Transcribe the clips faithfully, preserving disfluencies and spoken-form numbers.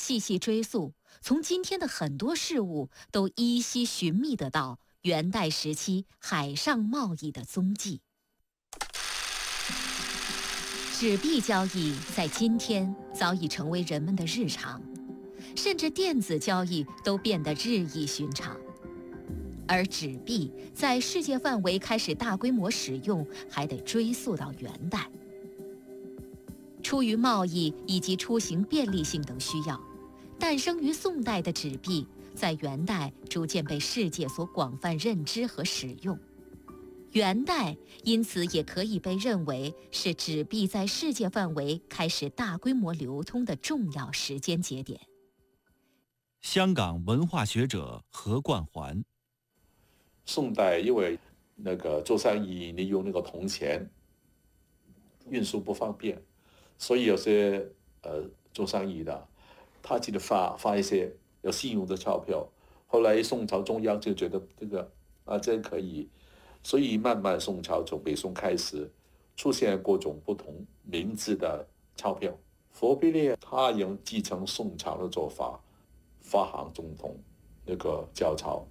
细细追溯，从今天的很多事物都依稀寻觅得到元代时期海上贸易的踪迹。纸币交易在今天早已成为人们的日常，甚至电子交易都变得日益寻常。而纸币在世界范围开始大规模使用，还得追溯到元代。出于贸易以及出行便利性等需要，诞生于宋代的纸币，在元代逐渐被世界所广泛认知和使用。元代因此也可以被认为是纸币在世界范围开始大规模流通的重要时间节点。 香港文化学者何冠环： 宋代因为那个做生意，你用那个铜钱，运输不方便，所以有些呃做生意的，他记得发发一些有信用的钞票。后来宋朝中央就觉得这个啊真可以，所以慢慢宋朝从北宋开始出现各种不同名字的钞票。佛必烈他也继承宋朝的做法，发行总统那个交钞。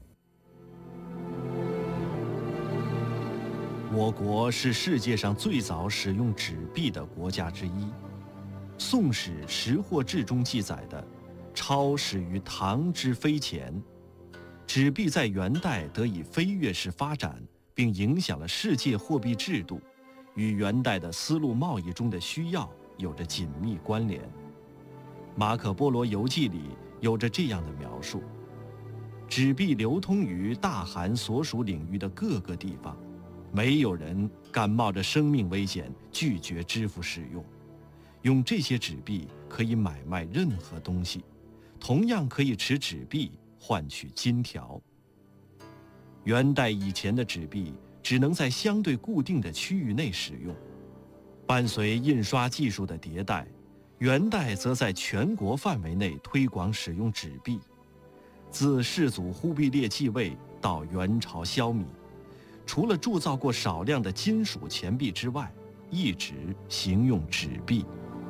我国是世界上最早使用纸币的国家之一。《宋史·识货志》中记载的“钞始于唐之非前”，纸币在元代得以飞跃式发展，并影响了世界货币制度，与元代的丝路贸易中的需要有着紧密关联。马可·波罗游记里有着这样的描述：纸币流通于大韩所属领域的各个地方，没有人敢冒着生命危险拒绝支付使用。用这些纸币可以买卖任何东西，同样可以持纸币换取金条。元代以前的纸币只能在相对固定的区域内使用。伴随印刷技术的迭代，元代则在全国范围内推广使用纸币。自世祖忽必烈继位到元朝消弭，除了铸造过少量的金属钱币之外，一直行用纸币。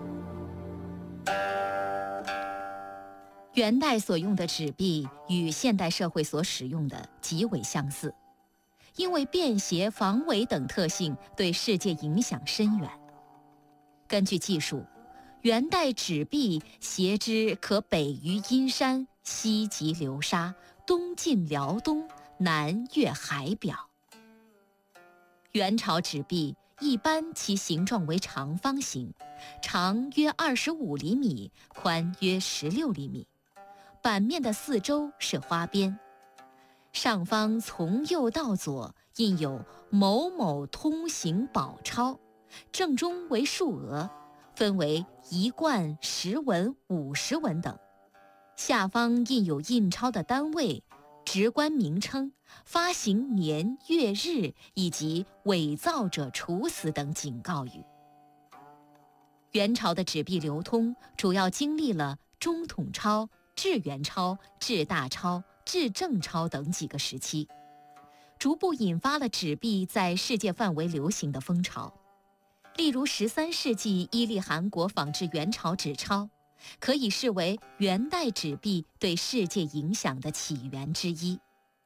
元代所用的纸币与现代社会所使用的极为相似，因为便携、防伪等特性对世界影响深远。根据记述，元代纸币携之可北于阴山，西及流沙，东进辽东，南越海表。元朝纸币一般其形状为长方形，长约二十五厘米，宽约十六厘米，版面的四周是花边，上方从右到左印有某某通行宝钞，正中为数额，分为一贯、十文、五十文等，下方印有印钞的单位、职官名称、发行年月日以及伪造者处死等警告语。元朝的纸币流通主要经历了中统钞、至元钞、至大钞、至正钞等几个时期，逐步引发了纸币在世界范围流行的风潮。例如十三世纪伊利汗国仿制元朝纸钞，可以视为元代纸币对世界影响的起源之一。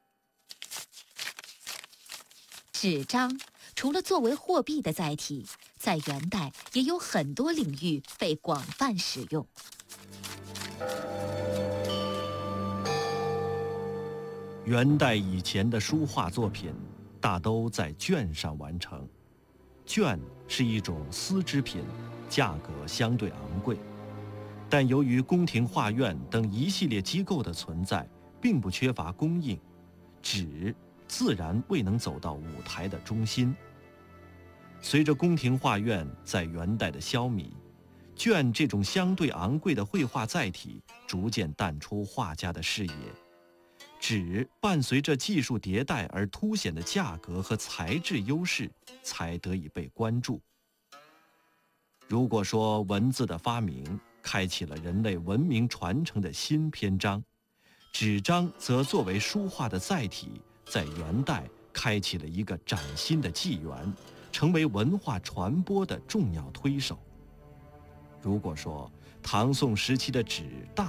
纸张除了作为货币的载体，在元代也有很多领域被广泛使用。 元代以前的书画作品大都在绢上完成。绢是一种丝织品，价格相对昂贵，但由于宫廷画院等一系列机构的存在，并不缺乏供应，纸自然未能走到舞台的中心。随着宫廷画院在元代的消弭，绢这种相对昂贵的绘画载体逐渐淡出画家的视野，纸伴随着技术迭代而凸显的价格和材质优势才得以被关注。如果说文字的发明开启了人类文明传承的新篇章，纸张则作为书画的载体，在元代开启了一个崭新的纪元，成为文化传播的重要推手。如果说唐宋时期的纸大